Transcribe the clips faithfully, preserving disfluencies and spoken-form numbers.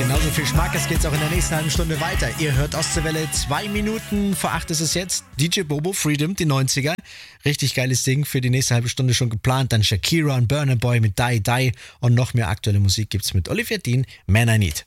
genauso viel Schmackes geht's auch in der nächsten halben Stunde weiter. Ihr hört Ostseewelle, zwei Minuten vor acht ist es jetzt. D J Bobo, Freedom, die neunziger. Richtig geiles Ding für die nächste halbe Stunde schon geplant. Dann Shakira und Burna Boy mit Die Die. Und noch mehr aktuelle Musik gibt's mit Olivia Dean, Man I Need.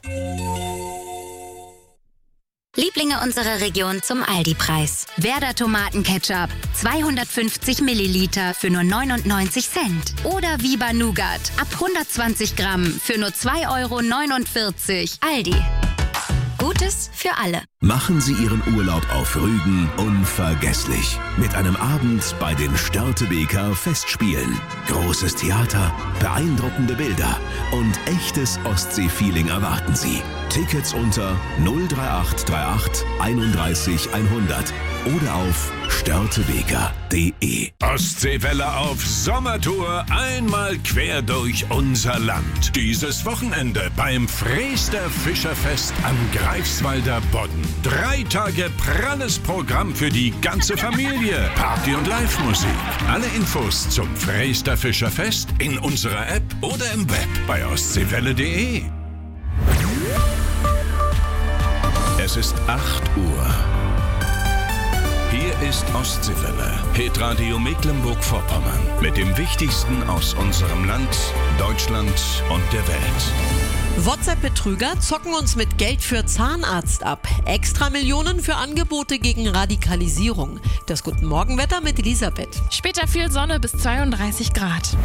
Lieblinge unserer Region zum Aldi-Preis. Werder Tomatenketchup, zweihundertfünfzig Milliliter für nur neunundneunzig Cent. Oder Viva Nougat, ab hundertzwanzig Gramm für nur zwei Euro neunundvierzig. Aldi. Gutes für alle. Machen Sie Ihren Urlaub auf Rügen unvergesslich. Mit einem Abend bei den Störtebeker Festspielen. Großes Theater, beeindruckende Bilder und echtes Ostsee-Feeling erwarten Sie. Tickets unter null drei acht drei acht einunddreißig hundert oder auf störtebeker punkt de. Ostseewelle auf Sommertour, einmal quer durch unser Land. Dieses Wochenende beim Freester Fischerfest am Greifswalder Bodden. Drei Tage pralles Programm für die ganze Familie. Party und Live-Musik. Alle Infos zum Freester Fischerfest in unserer App oder im Web bei ostseewelle punkt de. Es ist acht Uhr. Hier ist Ostseewelle, Hitradio Mecklenburg-Vorpommern. Mit dem Wichtigsten aus unserem Land, Deutschland und der Welt. WhatsApp-Betrüger zocken uns mit Geld für Zahnarzt ab. Extra Millionen für Angebote gegen Radikalisierung. Das Guten Morgenwetter mit Elisabeth. Später viel Sonne bis zweiunddreißig Grad.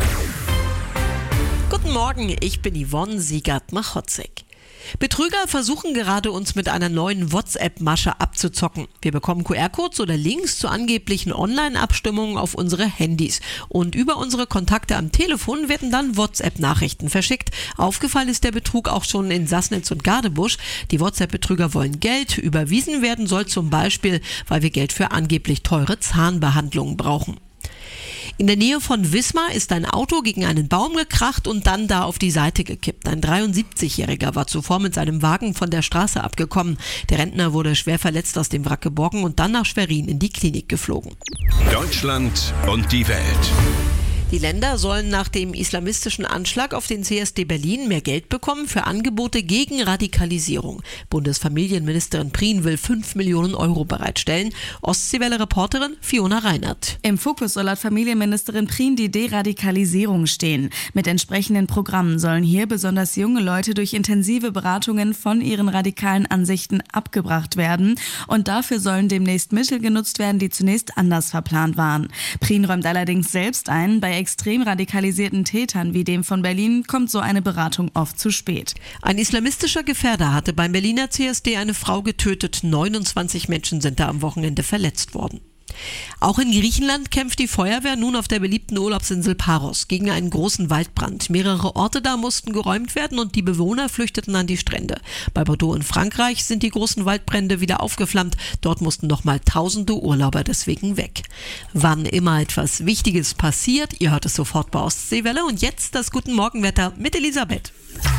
Guten Morgen, ich bin Yvonne Siegert-Machotzek. Betrüger versuchen gerade, uns mit einer neuen WhatsApp-Masche abzuzocken. Wir bekommen Q R-Codes oder Links zu angeblichen Online-Abstimmungen auf unsere Handys. Und über unsere Kontakte am Telefon werden dann WhatsApp-Nachrichten verschickt. Aufgefallen ist der Betrug auch schon in Sassnitz und Gadebusch. Die WhatsApp-Betrüger wollen Geld. Überwiesen werden soll zum Beispiel, weil wir Geld für angeblich teure Zahnbehandlungen brauchen. In der Nähe von Wismar ist ein Auto gegen einen Baum gekracht und dann da auf die Seite gekippt. Ein dreiundsiebzigjähriger war zuvor mit seinem Wagen von der Straße abgekommen. Der Rentner wurde schwer verletzt aus dem Wrack geborgen und dann nach Schwerin in die Klinik geflogen. Deutschland und die Welt. Die Länder sollen nach dem islamistischen Anschlag auf den C S D Berlin mehr Geld bekommen für Angebote gegen Radikalisierung. Bundesfamilienministerin Prien will fünf Millionen Euro bereitstellen. Ostseewelle-Reporterin Fiona Reinert. Im Fokus soll laut Familienministerin Prien die Deradikalisierung stehen. Mit entsprechenden Programmen sollen hier besonders junge Leute durch intensive Beratungen von ihren radikalen Ansichten abgebracht werden. Und dafür sollen demnächst Mittel genutzt werden, die zunächst anders verplant waren. Prien räumt allerdings selbst ein, bei extrem radikalisierten Tätern wie dem von Berlin kommt so eine Beratung oft zu spät. Ein islamistischer Gefährder hatte beim Berliner C S D eine Frau getötet. neunundzwanzig Menschen sind da am Wochenende verletzt worden. Auch in Griechenland kämpft die Feuerwehr nun auf der beliebten Urlaubsinsel Paros gegen einen großen Waldbrand. Mehrere Orte da mussten geräumt werden und die Bewohner flüchteten an die Strände. Bei Bordeaux in Frankreich sind die großen Waldbrände wieder aufgeflammt. Dort mussten nochmal tausende Urlauber deswegen weg. Wann immer etwas Wichtiges passiert, ihr hört es sofort bei Ostseewelle. Und jetzt das Guten Morgenwetter mit Elisabeth.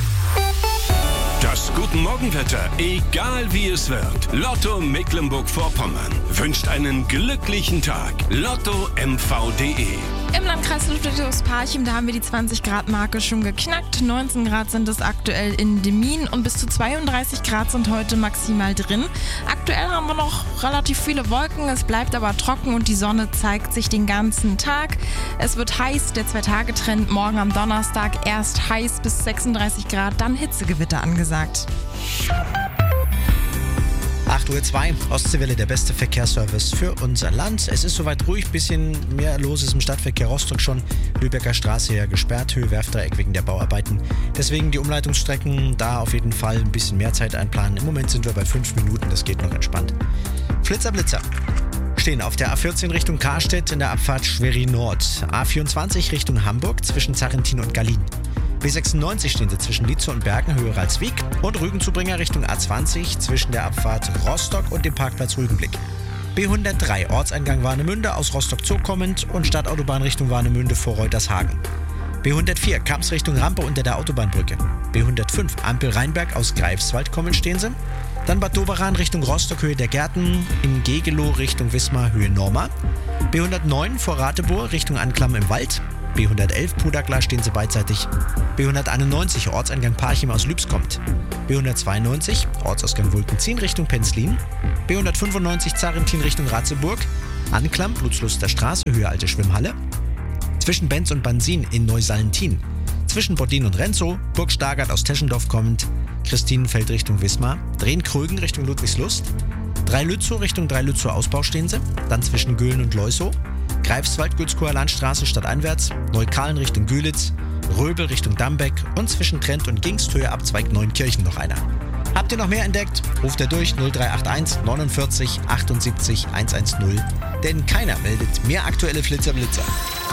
Das Guten Morgenwetter, egal wie es wird. Lotto Mecklenburg-Vorpommern wünscht einen glücklichen Tag. Lotto M V punkt de. Im Landkreis Ludwigsparchim, da haben wir die zwanzig Grad Marke schon geknackt. neunzehn Grad sind es aktuell in Demmin und bis zu zweiunddreißig Grad sind heute maximal drin. Aktuell haben wir noch relativ viele Wolken, es bleibt aber trocken und die Sonne zeigt sich den ganzen Tag. Es wird heiß, der Zwei-Tage-Trend morgen am Donnerstag erst heiß bis sechsunddreißig Grad, dann Hitzegewitter angesagt. acht Uhr zwei, Ostseewelle, der beste Verkehrsservice für unser Land. Es ist soweit ruhig, bisschen mehr los ist im Stadtverkehr Rostock schon. Lübecker Straße ja gesperrt, Höhe Werfdreieck wegen der Bauarbeiten. Deswegen die Umleitungsstrecken, da auf jeden Fall ein bisschen mehr Zeit einplanen. Im Moment sind wir bei fünf Minuten, das geht noch entspannt. Flitzer, Blitzer. Stehen auf der A vierzehn Richtung Karstedt in der Abfahrt Schwerin Nord. A vierundzwanzig Richtung Hamburg zwischen Zarrentin und Gallin. B sechsundneunzig stehen sie zwischen Lietzow und Bergen, Höhe Ralswiek. Und Rügenzubringer Richtung A zwanzig zwischen der Abfahrt Rostock und dem Parkplatz Rügenblick. B hundertdrei Ortseingang Warnemünde aus Rostock Zoo kommend und Stadtautobahn Richtung Warnemünde vor Reutershagen. B hundertvier Kamps Richtung Rampe unter der Autobahnbrücke. B hundertfünf Ampel Rheinberg aus Greifswald kommend stehen sie. Dann Bad Doberan Richtung Rostock, Höhe der Gärten. In Gegelow Richtung Wismar, Höhe Norma. B hundertneun vor Ratebohr Richtung Anklam im Wald. B hundertelf Pudagla stehen sie beidseitig. B hunderteinundneunzig Ortseingang Parchim aus Lübs kommt. B hundertzweiundneunzig Ortsausgang Wulkenzin Richtung Penzlin. B hundertfünfundneunzig Zarentin Richtung Ratzeburg. Anklam Blutsluster Straße, Höhe Alte Schwimmhalle. Zwischen Benz und Bansin in Neusallentin. Zwischen Boddin und Renzow, Burg Stargard aus Teschendorf kommend. Christinenfeld Richtung Wismar. Drehen-Krögen Richtung Ludwigslust. Dreilützow Richtung Dreilützow Ausbau stehen sie. Dann zwischen Göhlen und Leusow. Greifswald Gützkower Landstraße stadteinwärts. Neukalen Richtung Gülitz. Röbel Richtung Dambeck. Und zwischen Trent und Gingsthöhe Abzweig Neunkirchen noch einer. Habt ihr noch mehr entdeckt? Ruft ihr durch null drei acht eins neunundvierzig achtundsiebzig hundertzehn. Denn keiner meldet mehr aktuelle Flitzerblitzer.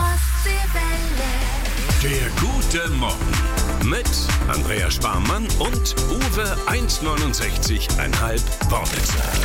Der gute Morgen mit Andrea Sparmann und Uwe eins neunundsechzig Komma fünf Wortwitzer.